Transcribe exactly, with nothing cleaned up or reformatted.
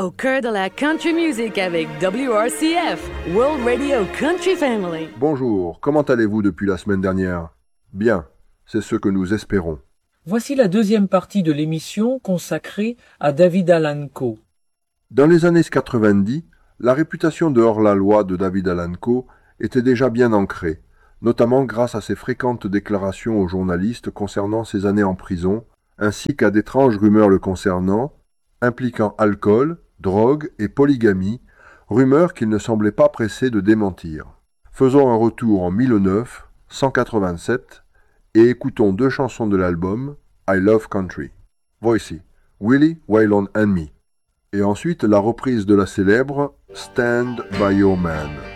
Au cœur de la country music avec W R C F, World Radio Country Family. Bonjour, comment allez-vous depuis la semaine dernière? Bien, c'est ce que nous espérons. Voici la deuxième partie de l'émission consacrée à David Allan Coe. Dans les années quatre-vingt-dix, la réputation de hors-la-loi de David Allan Coe était déjà bien ancrée, notamment grâce à ses fréquentes déclarations aux journalistes concernant ses années en prison, ainsi qu'à d'étranges rumeurs le concernant, impliquant alcool, drogue et polygamie, rumeurs qu'il ne semblait pas pressé de démentir. Faisons un retour en mille neuf cent quatre-vingt-sept et écoutons deux chansons de l'album I Love Country. Voici Willie, Waylon and Me, et ensuite la reprise de la célèbre Stand By Your Man.